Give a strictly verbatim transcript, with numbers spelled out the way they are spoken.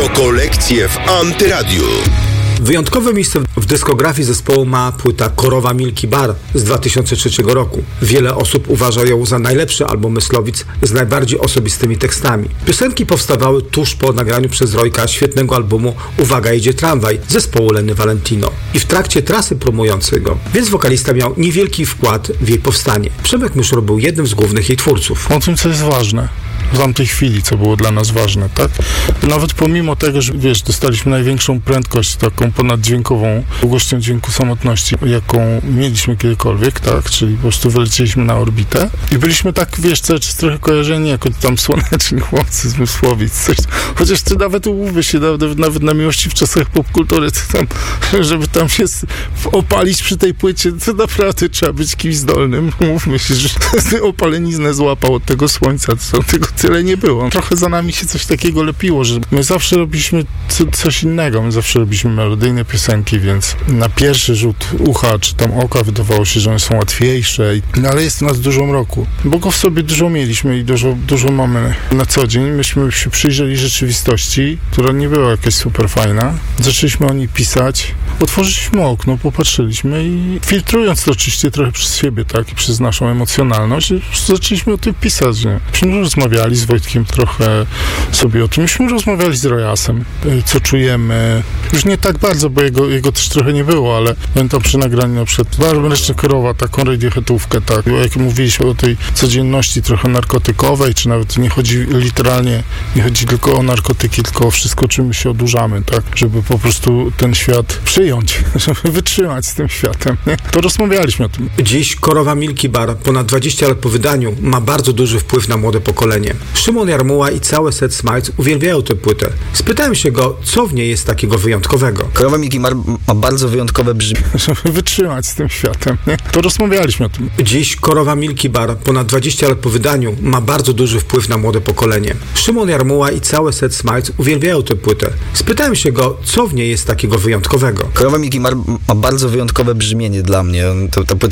Retrokolekcje w Antyradiu. Wyjątkowe miejsce w dyskografii zespołu ma płyta Korowa Milky Bar z dwa tysiące trzeciego roku. Wiele osób uważa ją za najlepszy album Myslowic z najbardziej osobistymi tekstami. Piosenki powstawały tuż po nagraniu przez Rojka świetnego albumu Uwaga, jedzie tramwaj zespołu Lenny Valentino i w trakcie trasy promującej go, więc wokalista miał niewielki wkład w jej powstanie. Przemek Myszor był jednym z głównych jej twórców. O tym, co jest ważne w tamtej chwili, co było dla nas ważne, tak? Nawet pomimo tego, że wiesz, dostaliśmy największą prędkość, taką ponaddźwiękową długością dźwięku samotności, jaką mieliśmy kiedykolwiek, tak? Czyli po prostu wylecieliśmy na orbitę i byliśmy tak, wiesz, cały czas trochę kojarzeni jako tam słoneczni chłopcy z Mysłowic, coś. Chociaż ty nawet umówmy się, nawet, nawet na miłości w czasach popkultury, to tam, żeby tam się opalić przy tej płycie, to naprawdę trzeba być kimś zdolnym. Umówmy się, że opaleniznę złapał od tego słońca, co tego tyle nie było. Trochę za nami się coś takiego lepiło, że my zawsze robiliśmy co, coś innego. My zawsze robiliśmy melodyjne piosenki, więc na pierwszy rzut ucha czy tam oka wydawało się, że one są łatwiejsze. No ale jest w nas dużo mroku, bo go w sobie dużo mieliśmy i dużo, dużo mamy na co dzień. Myśmy się przyjrzeli rzeczywistości, która nie była jakaś super fajna. Zaczęliśmy o niej pisać. Otworzyliśmy okno, popatrzyliśmy i filtrując to oczywiście trochę przez siebie, tak, i przez naszą emocjonalność, zaczęliśmy o tym pisać, nie? Myśmy rozmawiali z Wojtkiem trochę sobie o tym. Myśmy rozmawiali z Rojasem, co czujemy. Już nie tak bardzo, bo jego, jego też trochę nie było, ale pamiętam przy nagraniu na przykład Mleczna Korowa, taką radiohetówkę, tak, jak mówiliśmy o tej codzienności trochę narkotykowej, czy nawet nie chodzi literalnie, nie chodzi tylko o narkotyki, tylko o wszystko, czym my się odurzamy, tak, żeby po prostu ten świat przyjąć, żeby wytrzymać z tym światem, nie? To rozmawialiśmy o tym. Dziś Korowa Milky Bar, ponad dwadzieścia lat po wydaniu, ma bardzo duży wpływ na młode pokolenie. Szymon Jarmuła i całe Set Smiles uwielbiają tę płytę. Spytałem się go, co w niej jest takiego wyjątkowego. Korowa Milky Bar ma bardzo wyjątkowe brzmienie. Żeby wytrzymać z tym światem, nie? To rozmawialiśmy o tym. Dziś Korowa Milky Bar, ponad dwadzieścia lat po wydaniu, ma bardzo duży wpływ na młode pokolenie. Szymon Jarmuła i całe Set Smiles uwielbiają tę płytę. Spytałem się go, co w niej jest takiego wyjątkowego. Korowa Milky Bar ma bardzo wyjątkowe brzmienie dla mnie. To, ta płyta